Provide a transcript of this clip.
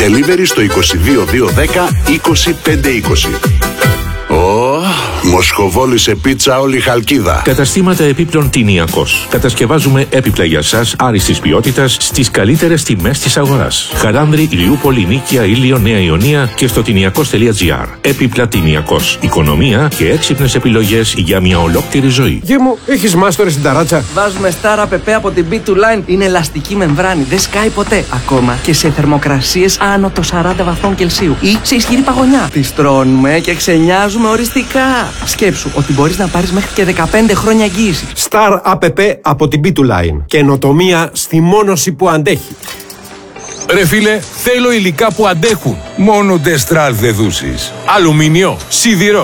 Delivery στο 22 210 25 20. Μοσχοβόλησε πίτσα όλη η Χαλκίδα. Καταστήματα επίπλων Τηνιακός. Κατασκευάζουμε έπιπλα για σας άριστης ποιότητας στις καλύτερες τιμές της αγοράς. Χαράνδρη, Ηλιούπολη, Νίκαια, Ήλιο, Νέα Ιωνία και στο τηνιακός.gr. Έπιπλα Τηνιακός. Οικονομία και έξυπνες επιλογές για μια ολόκληρη ζωή. Γε μου, έχεις μάστορες στην ταράτσα? Βάζουμε Star APP από την B2Line. Είναι ελαστική μεμβράνη, δεν σκάει ποτέ. Ακόμα και σε θερμοκρασίες άνω των 40 βαθμών Κελσίου ή σε ισχυρή παγωνιά. Τις τρώνουμε και ξενιάζουμε οριστικά. Σκέψου ότι μπορείς να πάρεις μέχρι και 15 χρόνια εγγύηση. Star APP από την B2Line. Καινοτομία στη μόνωση που αντέχει. Ρε φίλε, θέλω υλικά που αντέχουν. Μόνο Destral δεν δούσεις. Αλουμίνιο, σιδηρό.